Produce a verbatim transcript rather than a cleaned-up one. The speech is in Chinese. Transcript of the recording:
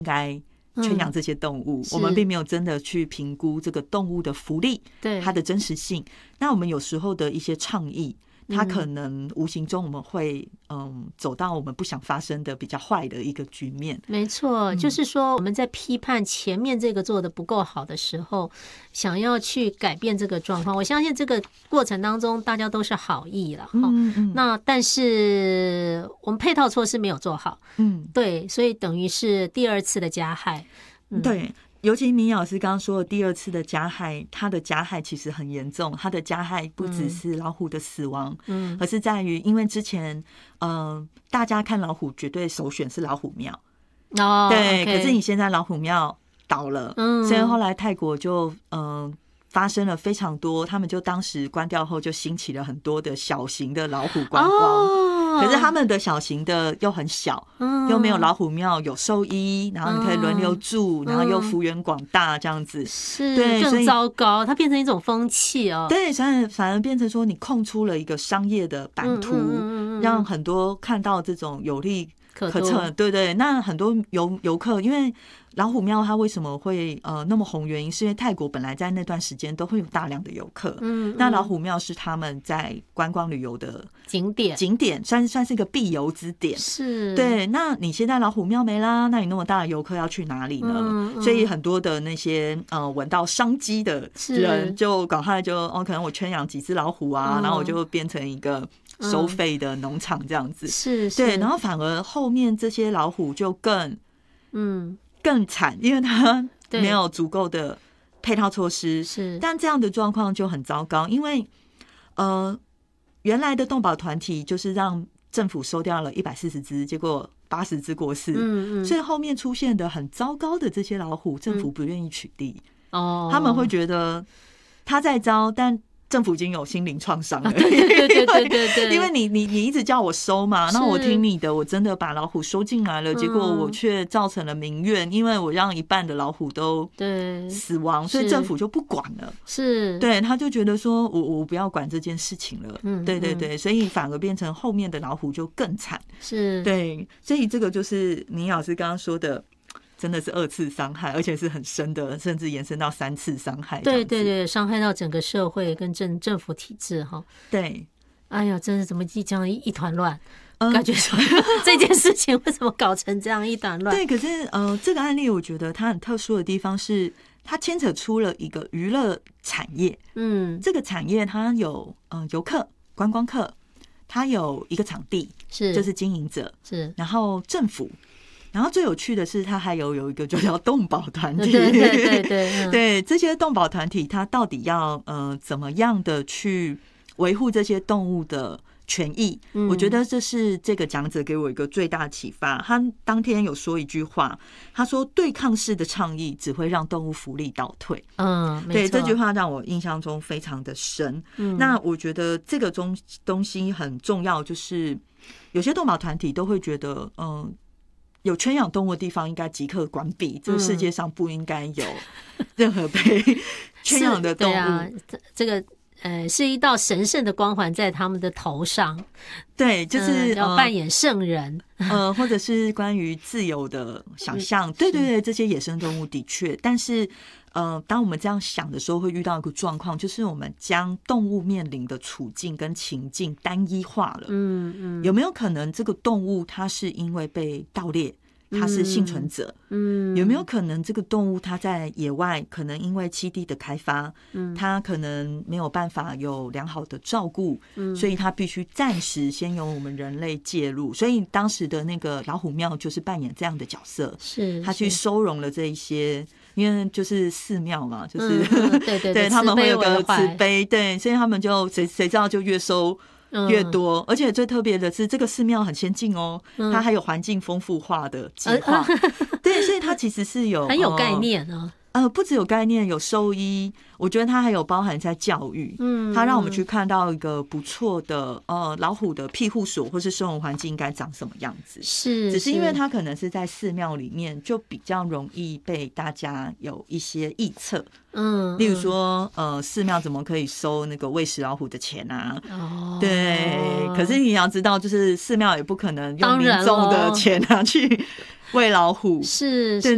该圈养这些动物，嗯、我们并没有真的去评估这个动物的福利， 对它的真实性。那我们有时候的一些倡议，它可能无形中我们会嗯走到我们不想发生的比较坏的一个局面。 没错， 嗯、 就是说我们在批判前面这个做的不够好的时候，想要去改变这个状况，我相信这个过程当中大家都是好意了， 嗯嗯， 那但是我们配套措施没有做好， 嗯， 对，所以等于是第二次的加害， 嗯、对。尤其明老师刚刚说的第二次的加害，它的加害其实很严重，它的加害不只是老虎的死亡，嗯，而是在于因为之前，呃，大家看老虎绝对首选是老虎庙， 哦， 对， okay 可是你现在老虎庙倒了，嗯，所以后来泰国就嗯、呃、发生了非常多，他们就当时关掉后就兴起了很多的小型的老虎观光。哦，可是他们的小型的又很小，嗯、又没有老虎庙有兽医，然后你可以轮流住，嗯、然后又幅员广大这样子， 是对， 更糟糕，它变成一种风气哦。 对，反而反而变成说你空出了一个商业的版图，嗯嗯嗯嗯、让很多看到这种有利可乘，对对。那很多游游客，因为老虎庙它为什么会呃那么红？原因是因为泰国本来在那段时间都会有大量的游客，嗯，嗯那老虎庙是他们在观光旅游的景点， 景点算算是一个必游之点， 是， 对。那你现在老虎庙没啦，那你那么大的游客要去哪里呢？嗯嗯、所以很多的那些呃闻到商机的人，就赶快就哦，可能我圈养几只老虎啊，嗯、然后我就变成一个收费的农场这样子， 嗯、是，是， 对。然后反而后面这些老虎就更嗯。 更惨，因为它没有足够的配套措施， 是， 但这样的状况就很糟糕，因为呃，原来的动保团体就是让政府收掉了一百四十只，结果八十只过世，嗯嗯，所以后面出现的很糟糕的这些老虎，政府不愿意取缔，哦、嗯，他们会觉得他在糟，但政府已经有心灵创伤了， 对对对对对对， 因为你你你一直叫我收嘛，那我听你的，我真的把老虎收进来了，结果我却造成了民怨，因为我让一半的老虎都死亡，所以政府就不管了， 是， 对，他就觉得说我我不要管这件事情了，嗯，对对对，所以反而变成后面的老虎就更惨， 是， 对，所以这个就是倪老师刚刚说的。真的是二次伤害，而且是很深的，甚至延伸到三次伤害。 对对对，伤害到整个社会跟政政府体制哈。 对， 哎呀，真是怎么这样一团乱？嗯、感觉说这件事情为什么搞成这样一团乱？ 对，可是呃，这个案例我觉得它很特殊的地方是，它牵扯出了一个娱乐产业。嗯，这个产业它有呃游客、观光客，它有一个场地， 是就是经营者， 是， 然后政府。然后最有趣的是，它还有有一个就叫动保团体， 对对对对，嗯、 对这些动保团体，它到底要呃怎么样的去维护这些动物的权益？嗯、我觉得这是这个讲者给我一个最大的启发。他当天有说一句话，他说：“对抗式的倡议只会让动物福利倒退。” 嗯， 对，这句话让我印象中非常的深。嗯、那我觉得这个东东西很重要，就是有些动保团体都会觉得，嗯。有圈养动物的地方应该即刻关闭，这个世界上不应该有任何被圈养的动物。 对啊，这个呃是一道神圣的光环在他们的头上。 对，就是、 嗯、要扮演圣人， 呃，或者是关于自由的想象。对对对，这些野生动物的确，但是。呃，当我们这样想的时候，会遇到一个状况，就是我们将动物面临的处境跟情境单一化了。嗯嗯，有没有可能这个动物它是因为被盗猎，它是幸存者？嗯，有没有可能这个动物它在野外，可能因为栖地的开发，嗯，它可能没有办法有良好的照顾，嗯，所以它必须暂时先由我们人类介入。所以当时的那个老虎庙就是扮演这样的角色， 是它去收容了这一些。因为就是寺庙嘛，就是、 嗯、对对 对, 对他们会有个慈悲，对，所以他们就谁谁知道就越收越多，嗯、而且最特别的是这个寺庙很先进哦，嗯、它还有环境丰富化的计划，嗯、对，所以它其实是有很有概念啊。 呃，不只有概念，有兽医，我觉得它还有包含在教育，嗯，它让我们去看到一个不错的呃老虎的庇护所或是生活环境应该长什么样子， 是， 只是因为它可能是在寺庙里面，就比较容易被大家有一些臆测，嗯，例如说呃寺庙怎么可以收那个喂食老虎的钱啊？哦，对，可是你要知道，就是寺庙也不可能用民众的钱啊去喂老虎， 是， 对。